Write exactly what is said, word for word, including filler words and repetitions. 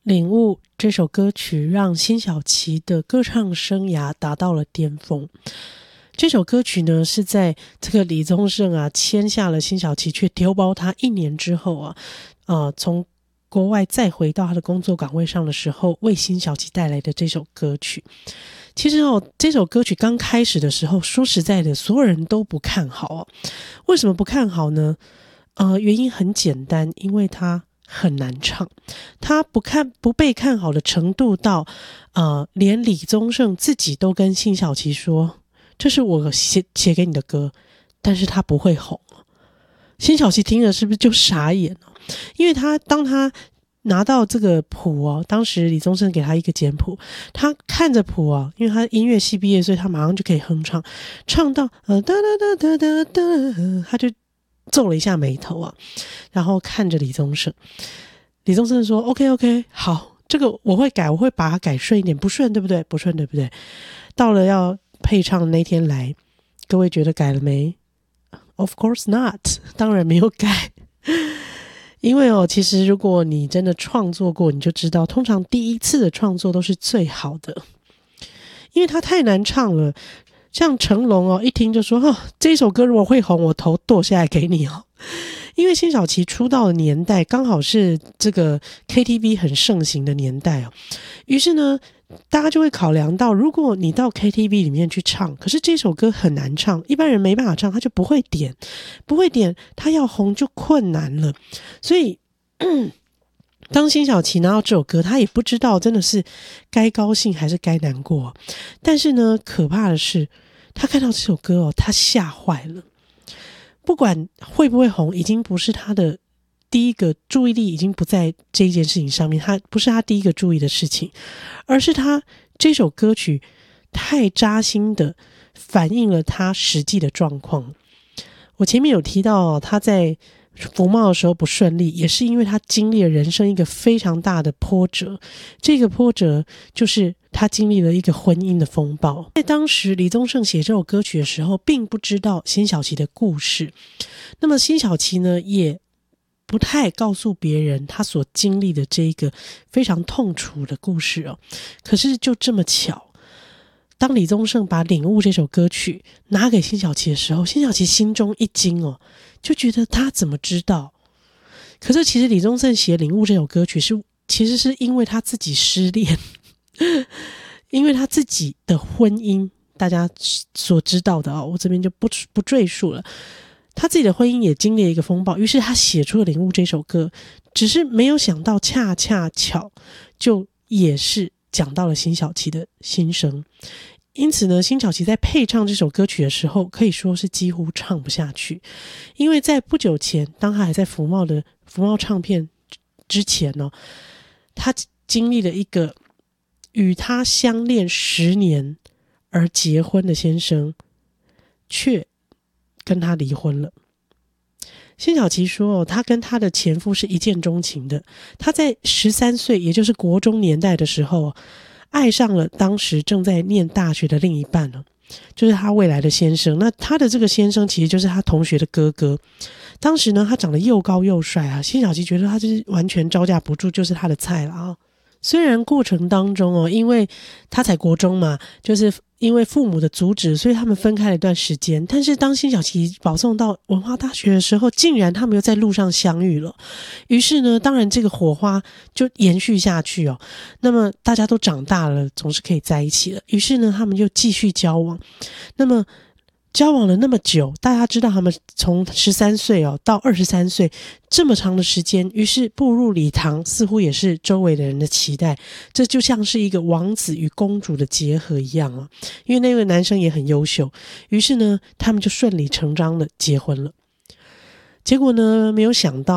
领悟这首歌曲让辛晓琪的歌唱生涯达到了巅峰。这首歌曲呢，是在这个李宗盛啊签下了辛晓琪却丢包他一年之后啊，呃，从国外再回到他的工作岗位上的时候，为辛晓琪带来的这首歌曲。其实哦，这首歌曲刚开始的时候，说实在的，所有人都不看好哦。为什么不看好呢？呃，原因很简单，因为它很难唱。它不看不被看好的程度到，呃，连李宗盛自己都跟辛晓琪说，这是我写写给你的歌，但是他不会红。辛晓琪听了是不是就傻眼了？因为他当他拿到这个谱哦，当时李宗盛给他一个简谱，他看着谱啊，因为他音乐系毕业，所以他马上就可以哼唱，唱到呃哒哒哒哒哒哒，他就皱了一下眉头啊，然后看着李宗盛。李宗盛说 OK OK 好，这个我会改，我会把它改顺一点，不顺对不对？不顺对不对？到了要配唱的那天来，各位觉得改了没？ Of course not， 当然没有改。因为哦，其实如果你真的创作过，你就知道，通常第一次的创作都是最好的，因为它太难唱了。像成龙哦，一听就说哦，这首歌如果会红，我头剁下来给你哦。因为辛晓琪出道的年代刚好是这个 K T V 很盛行的年代哦，于是呢，大家就会考量到，如果你到 K T V 里面去唱，可是这首歌很难唱，一般人没办法唱，他就不会点，不会点，他要红就困难了。所以，嗯当辛晓琪拿到这首歌，他也不知道真的是该高兴还是该难过。但是呢，可怕的是，他看到这首歌哦，他吓坏了。不管会不会红，已经不是他的第一个注意力，已经不在这一件事情上面，他不是他第一个注意的事情，而是他这首歌曲太扎心的反映了他实际的状况。我前面有提到，他在服贸的时候不顺利，也是因为他经历了人生一个非常大的波折。这个波折就是他经历了一个婚姻的风暴。在当时李宗盛写这首歌曲的时候，并不知道辛晓琪的故事，那么辛晓琪呢，也不太告诉别人他所经历的这一个非常痛楚的故事哦。可是就这么巧，当李宗盛把《领悟》这首歌曲拿给辛晓琪的时候，辛晓琪心中一惊哦，就觉得他怎么知道？可是其实李宗盛写《领悟》这首歌曲是，其实是因为他自己失恋，因为他自己的婚姻，大家所知道的哦，我这边就不不赘述了。他自己的婚姻也经历了一个风暴，于是他写出了《领悟》这首歌，只是没有想到，恰恰巧就也是讲到了辛晓琪的心声。因此呢，辛晓琪在配唱这首歌曲的时候，可以说是几乎唱不下去。因为在不久前，当他还在福茂的福茂唱片之前呢、哦，他经历了一个与他相恋十年而结婚的先生，却跟他离婚了。辛晓琪说、哦、他跟他的前夫是一见钟情的。他在十三岁，也就是国中年代的时候，爱上了当时正在念大学的另一半了，就是他未来的先生。那他的这个先生其实就是他同学的哥哥。当时呢，他长得又高又帅啊，辛晓琪觉得他就是完全招架不住，就是他的菜了啊。虽然过程当中哦，因为他才国中嘛，就是因为父母的阻止，所以他们分开了一段时间。但是当辛晓琪保送到文化大学的时候，竟然他们又在路上相遇了。于是呢，当然这个火花就延续下去哦。那么大家都长大了，总是可以在一起了。于是呢，他们就继续交往。那么交往了那么久，大家知道他们从十三岁哦到二十三岁这么长的时间，于是步入礼堂，似乎也是周围的人的期待。这就像是一个王子与公主的结合一样啊，因为那位男生也很优秀，于是呢，他们就顺理成章的结婚了。结果呢，没有想到